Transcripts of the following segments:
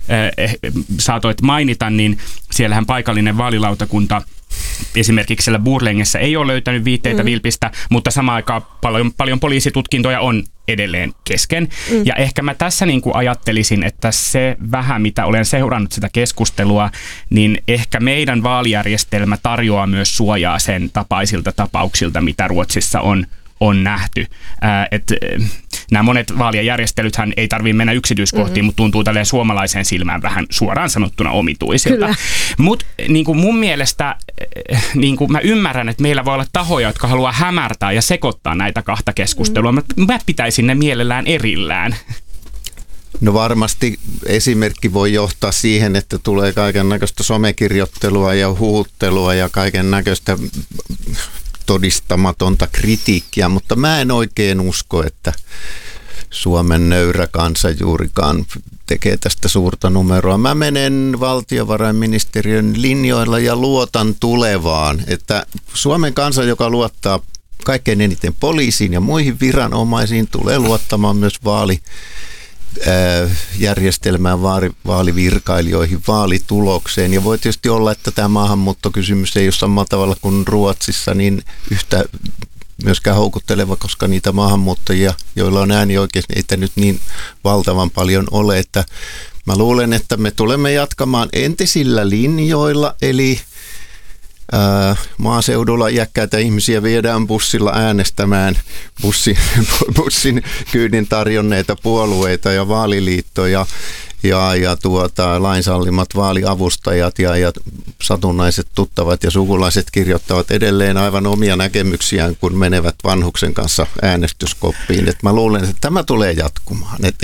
saatoit mainita, niin siellähän paikallinen vaalilautakunta esimerkiksi siellä Borlängessä ei ole löytänyt viitteitä vilpistä, mutta samaan aikaan paljon poliisitutkintoja on edelleen kesken. Ja ehkä mä tässä niin kuin ajattelisin, että se vähän, mitä olen seurannut sitä keskustelua, niin ehkä meidän vaalijärjestelmä tarjoaa myös suojaa sen tapaisilta tapauksilta, mitä Ruotsissa on nähty. Nämä monet vaalijärjestelythän ei tarvitse mennä yksityiskohtiin, mutta tuntuu tälleen suomalaiseen silmään vähän suoraan sanottuna omituisilta. Mutta niin mun mielestä niin mä ymmärrän, että meillä voi olla tahoja, jotka haluaa hämärtää ja sekoittaa näitä kahta keskustelua. Mä pitäisin ne mielellään erillään. No varmasti esimerkki voi johtaa siihen, että tulee kaiken näköistä somekirjoittelua ja huuttelua ja kaiken näköistä todistamatonta kritiikkiä, mutta mä en oikein usko, että Suomen nöyrä kansa juurikaan tekee tästä suurta numeroa. Mä menen valtiovarainministeriön linjoilla ja luotan tulevaan, että Suomen kansa, joka luottaa kaikkein eniten poliisiin ja muihin viranomaisiin, tulee luottamaan myös järjestelmään, vaalivirkailijoihin, vaalitulokseen. Ja voi tietysti olla, että tämä maahanmuuttokysymys ei ole samalla tavalla kuin Ruotsissa niin yhtä myöskään houkutteleva, koska niitä maahanmuuttajia, joilla on äänioikeus, niitä nyt niin valtavan paljon ole. Että mä luulen, että me tulemme jatkamaan entisillä linjoilla, eli maaseudulla iäkkäitä ihmisiä viedään bussilla äänestämään bussin kyydin tarjonneita puolueita ja vaaliliittoja ja lainsallimat vaaliavustajat ja satunnaiset tuttavat ja sukulaiset kirjoittavat edelleen aivan omia näkemyksiään, kun menevät vanhuksen kanssa äänestyskoppiin. Et mä luulen, että tämä tulee jatkumaan. Et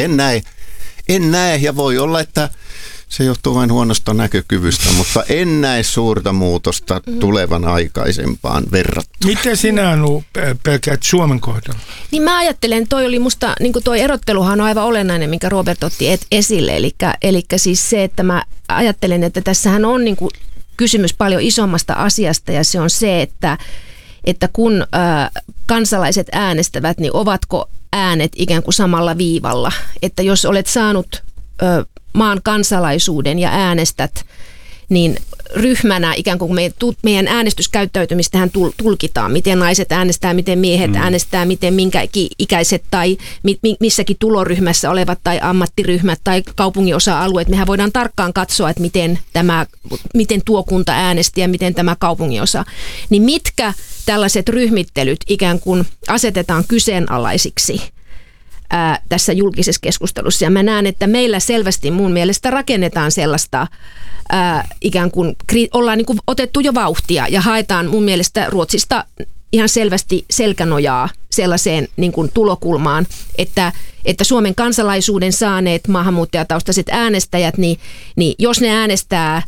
en näe ja voi olla, että se johtuu vain huonosta näkökyvystä, mutta en näe suurta muutosta tulevan aikaisempaan verrattuna. Miten sinä, Anu, pelkäät Suomen kohdalla? Niin mä ajattelen, toi oli musta, niin kuin toi erotteluhan on aivan olennainen, minkä Robert otti esille. Eli siis se, että mä ajattelen, että tässähän on niin kuin kysymys paljon isommasta asiasta ja se on se, että kun kansalaiset äänestävät, niin ovatko äänet ikään kuin samalla viivalla. Että jos olet saanut maan kansalaisuuden ja äänestät, niin ryhmänä ikään kuin meidän äänestyskäyttäytymistähän tulkitaan, miten naiset äänestää, miten miehet äänestää, miten minkä ikäiset tai missäkin tuloryhmässä olevat tai ammattiryhmät tai kaupunginosa-alueet. Mehän voidaan tarkkaan katsoa, että miten tuo kunta äänesti ja miten tämä kaupunginosa. Niin mitkä tällaiset ryhmittelyt ikään kuin asetetaan kyseenalaisiksi tässä julkisessa keskustelussa. Ja mä näen, että meillä selvästi mun mielestä rakennetaan sellaista ikään kuin ollaan niin kuin otettu jo vauhtia ja haetaan mun mielestä Ruotsista ihan selvästi selkänojaa sellaiseen niin kuin tulokulmaan, että Suomen kansalaisuuden saaneet maahanmuuttajataustaiset äänestäjät, niin jos ne äänestää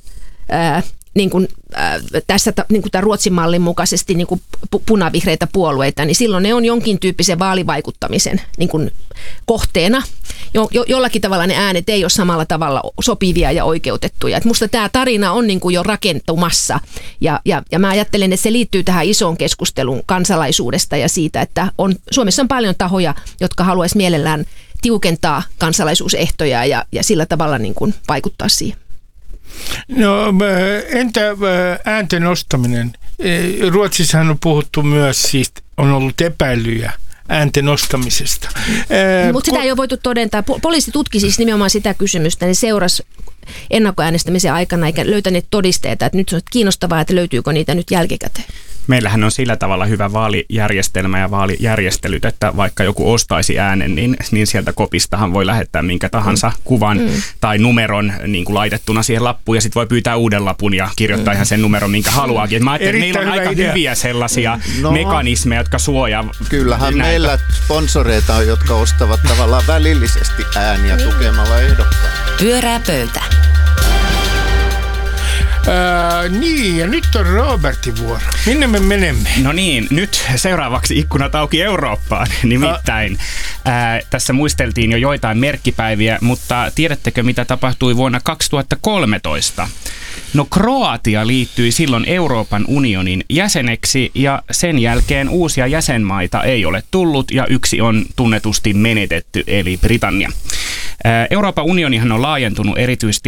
niin kuin tässä niin kuin tämän Ruotsin mallin mukaisesti niin kuin punavihreitä puolueita, niin silloin ne on jonkin tyyppisen vaalivaikuttamisen niin kuin kohteena. Jollakin tavalla ne äänet ei ole samalla tavalla sopivia ja oikeutettuja. Et musta tämä tarina on niin kuin jo rakentumassa ja mä ajattelen, että se liittyy tähän isoon keskusteluun kansalaisuudesta ja siitä, että Suomessa on paljon tahoja, jotka haluaisi mielellään tiukentaa kansalaisuusehtoja ja sillä tavalla niin kuin vaikuttaa siihen. No entä äänten nostaminen? Ruotsissahan on puhuttu myös, siis on ollut epäilyjä äänten nostamisesta. Mutta sitä ei ole voitu todentaa. Poliisi tutki siis nimenomaan sitä kysymystä, niin seurasi ennakkoäänestämisen aikana eikä löytäneet todisteita, että nyt on kiinnostavaa, että löytyykö niitä nyt jälkikäteen. Meillähän on sillä tavalla hyvä vaalijärjestelmä ja vaalijärjestelyt, että vaikka joku ostaisi äänen, niin sieltä kopistahan voi lähettää minkä tahansa kuvan tai numeron niin kuin laitettuna siihen lappuun ja sitten voi pyytää uuden lapun ja kirjoittaa ihan sen numeron, minkä haluaakin. Et mä ajattelin, että meillä on aika hyviä sellaisia mekanismeja, jotka suojaa. Kyllähän meillä sponsoreita on, jotka ostavat tavallaan välillisesti ääniä tukemalla ehdokkaan. Pyörää pöytä. Niin, ja nyt on Robertin vuoro. Minne me menemme? No niin, nyt seuraavaksi ikkunat auki Eurooppaan. Nimittäin tässä muisteltiin jo joitain merkkipäiviä, mutta tiedättekö mitä tapahtui vuonna 2013? No Kroatia liittyi silloin Euroopan unionin jäseneksi ja sen jälkeen uusia jäsenmaita ei ole tullut ja yksi on tunnetusti menetetty eli Britannia. Euroopan unionihan on laajentunut erityisesti